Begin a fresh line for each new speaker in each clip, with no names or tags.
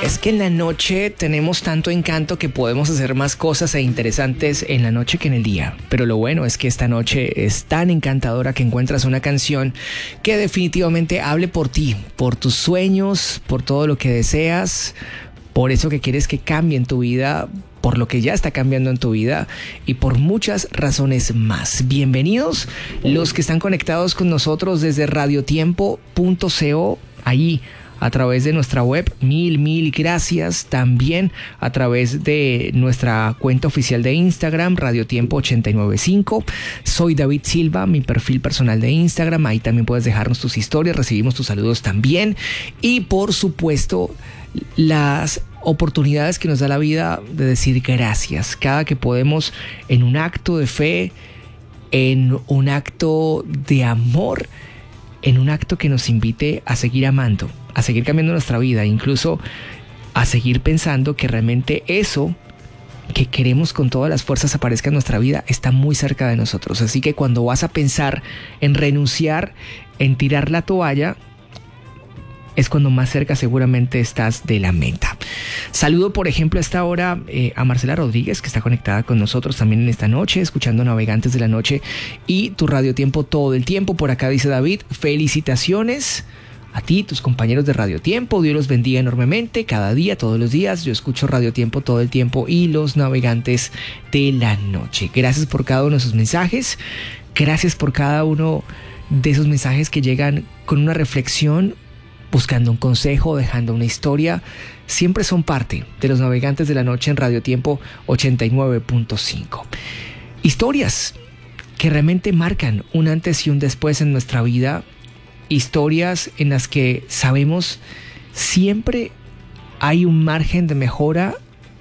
Es que en la noche tenemos tanto encanto que podemos hacer más cosas e interesantes en la noche que en el día. Pero lo bueno es que esta noche es tan encantadora que encuentras una canción que definitivamente hable por ti, por tus sueños, por todo lo que deseas, por eso que quieres que cambie en tu vida, por lo que ya está cambiando en tu vida y por muchas razones más. Bienvenidos los que están conectados con nosotros desde radiotiempo.co, ahí a través de nuestra web. Mil gracias. También a través de nuestra cuenta oficial de Instagram, Radiotiempo 895. Soy David Silva, mi perfil personal de Instagram. Ahí también puedes dejarnos tus historias, recibimos tus saludos también. Y por supuesto, las oportunidades que nos da la vida de decir gracias. Cada que podemos, en un acto de fe, en un acto de amor, en un acto que nos invite a seguir amando, a seguir cambiando nuestra vida, incluso a seguir pensando que realmente eso que queremos con todas las fuerzas aparezca en nuestra vida está muy cerca de nosotros. Así que cuando vas a pensar en renunciar, en tirar la toalla, es cuando más cerca seguramente estás de la meta. Saludo, por ejemplo, a esta hora a Marcela Rodríguez, que está conectada con nosotros también en esta noche, escuchando Navegantes de la Noche y tu Radiotiempo todo el tiempo. Por acá dice David, felicitaciones a ti, tus compañeros de Radiotiempo. Dios los bendiga enormemente, cada día, todos los días. Yo escucho Radiotiempo todo el tiempo y los Navegantes de la Noche. Gracias por cada uno de sus mensajes. Gracias por cada uno de esos mensajes que llegan con una reflexión, buscando un consejo, dejando una historia. Siempre son parte de los Navegantes de la Noche en Radiotiempo 89.5. Historias que realmente marcan un antes y un después en nuestra vida. Historias en las que sabemos siempre hay un margen de mejora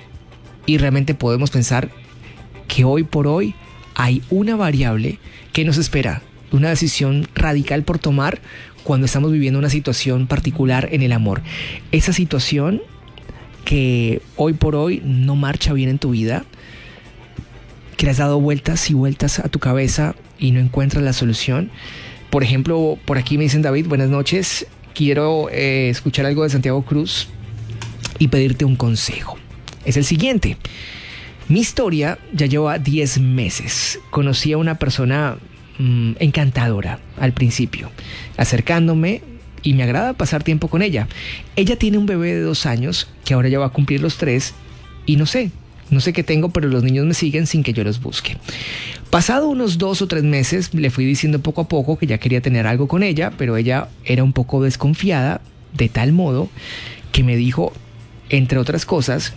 y realmente podemos pensar que hoy por hoy hay una variable que nos espera, una decisión radical por tomar cuando estamos viviendo una situación particular en el amor. Esa situación que hoy por hoy no marcha bien en tu vida, que le has dado vueltas y vueltas a tu cabeza y no encuentras la solución. Por ejemplo, por aquí me dicen, David, buenas noches, quiero escuchar algo de Santiago Cruz y pedirte un consejo. Es el siguiente: mi historia ya lleva 10 meses. Conocí a una persona encantadora al principio, acercándome, y me agrada pasar tiempo con ella. Ella tiene un bebé de 2 años que ahora ya va a cumplir los 3 y no sé qué tengo, pero los niños me siguen sin que yo los busque. Pasado unos 2 o 3 meses le fui diciendo poco a poco que ya quería tener algo con ella, pero ella era un poco desconfiada, de tal modo que me dijo, entre otras cosas,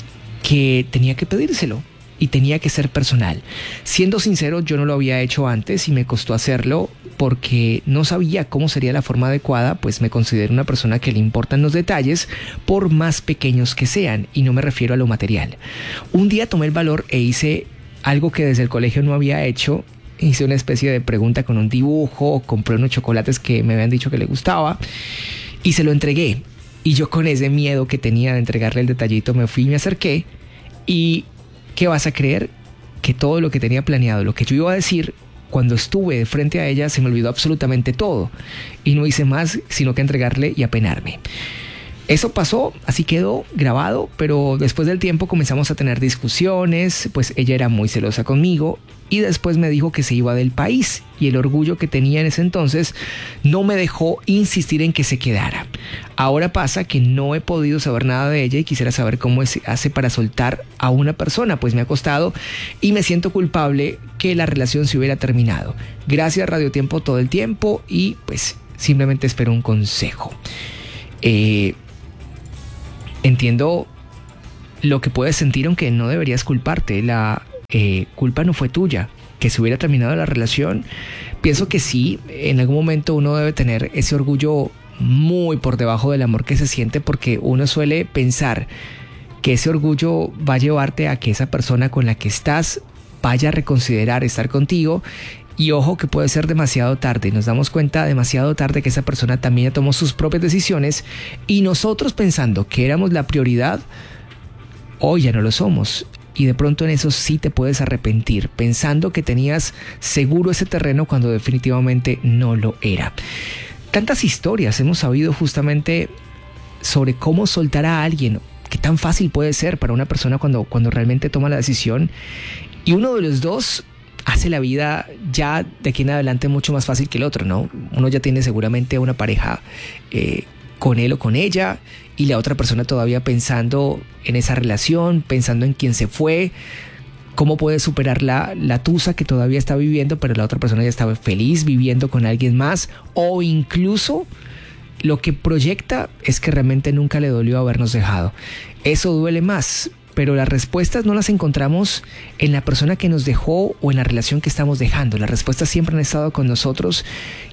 que tenía que pedírselo y tenía que ser personal. Siendo sincero, yo no lo había hecho antes y me costó hacerlo porque no sabía cómo sería la forma adecuada, pues me considero una persona que le importan los detalles por más pequeños que sean, y no me refiero a lo material. Un día tomé el valor e hice algo que desde el colegio no había hecho. Hice una especie de pregunta con un dibujo, compré unos chocolates que me habían dicho que le gustaba y se lo entregué. Y yo, con ese miedo que tenía de entregarle el detallito, me fui y me acerqué. Y ¿qué vas a creer? Que todo lo que tenía planeado, lo que yo iba a decir, cuando estuve de frente a ella, se me olvidó absolutamente todo. Y no hice más sino que entregarle y apenarme. Eso pasó, así quedó grabado, pero después del tiempo comenzamos a tener discusiones, pues ella era muy celosa conmigo y después me dijo que se iba del país, y el orgullo que tenía en ese entonces no me dejó insistir en que se quedara. Ahora pasa que no he podido saber nada de ella y quisiera saber cómo se hace para soltar a una persona, pues me ha costado y me siento culpable que la relación se hubiera terminado. Gracias, Radiotiempo todo el tiempo, y pues simplemente espero un consejo. Entiendo lo que puedes sentir, aunque no deberías culparte. La culpa no fue tuya. Que se hubiera terminado la relación, pienso que sí, en algún momento uno debe tener ese orgullo muy por debajo del amor que se siente, porque uno suele pensar que ese orgullo va a llevarte a que esa persona con la que estás vaya a reconsiderar estar contigo. Y ojo, que puede ser demasiado tarde. Nos damos cuenta demasiado tarde que esa persona también ya tomó sus propias decisiones, y nosotros, pensando que éramos la prioridad, hoy ya no lo somos. Y de pronto en eso sí te puedes arrepentir, pensando que tenías seguro ese terreno cuando definitivamente no lo era. Tantas historias hemos sabido justamente sobre cómo soltar a alguien. Qué tan fácil puede ser para una persona cuando realmente toma la decisión y uno de los dos hace la vida ya de aquí en adelante mucho más fácil que el otro, ¿no? Uno ya tiene seguramente una pareja con él o con ella y la otra persona todavía pensando en esa relación, pensando en quién se fue, cómo puede superar la tusa que todavía está viviendo, pero la otra persona ya estaba feliz viviendo con alguien más, o incluso lo que proyecta es que realmente nunca le dolió habernos dejado. Eso duele más, pero las respuestas no las encontramos en la persona que nos dejó o en la relación que estamos dejando. Las respuestas siempre han estado con nosotros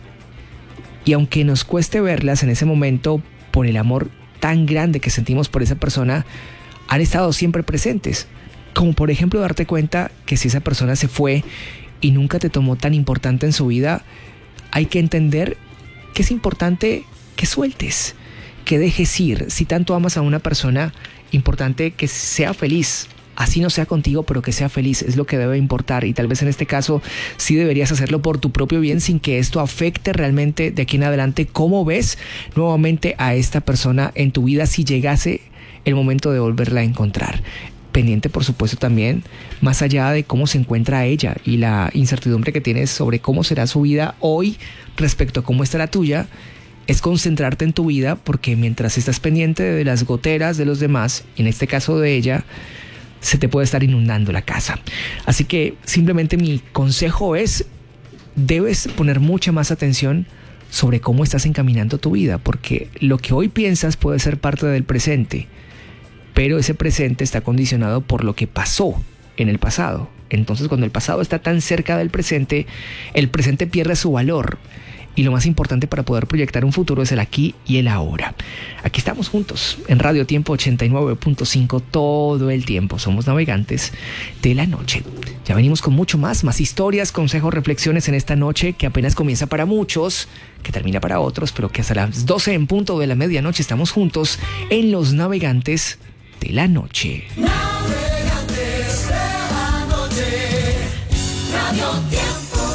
y aunque nos cueste verlas en ese momento por el amor tan grande que sentimos por esa persona, han estado siempre presentes. Como por ejemplo darte cuenta que si esa persona se fue y nunca te tomó tan importante en su vida, hay que entender que es importante que sueltes, que dejes ir. Si tanto amas a una persona, importante que sea feliz, así no sea contigo, pero que sea feliz, es lo que debe importar. Y tal vez en este caso sí deberías hacerlo por tu propio bien, sin que esto afecte realmente de aquí en adelante cómo ves nuevamente a esta persona en tu vida si llegase el momento de volverla a encontrar. Pendiente, por supuesto, también, más allá de cómo se encuentra ella y la incertidumbre que tienes sobre cómo será su vida hoy respecto a cómo está la tuya, es concentrarte en tu vida, porque mientras estás pendiente de las goteras de los demás, y en este caso de ella, se te puede estar inundando la casa. Así que simplemente mi consejo es, debes poner mucha más atención sobre cómo estás encaminando tu vida, porque lo que hoy piensas puede ser parte del presente, pero ese presente está condicionado por lo que pasó en el pasado. Entonces, cuando el pasado está tan cerca del presente, el presente pierde su valor. Y lo más importante para poder proyectar un futuro es el aquí y el ahora. Aquí estamos juntos en Radio Tiempo 89.5 todo el tiempo. Somos navegantes de la noche. Ya venimos con mucho más historias, consejos, reflexiones en esta noche que apenas comienza para muchos, que termina para otros, pero que hasta las 12 en punto de la medianoche estamos juntos en Los Navegantes de la Noche.
Navegantes de la noche, Radio Tiempo.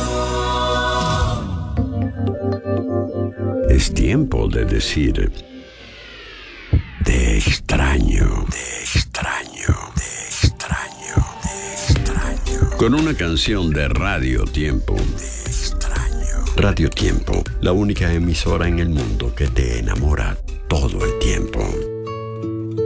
Es tiempo de decir: te extraño, te extraño, te extraño, te extraño. Con una canción de Radio Tiempo. Te extraño. Radio Tiempo, la única emisora en el mundo que te enamora todo el tiempo.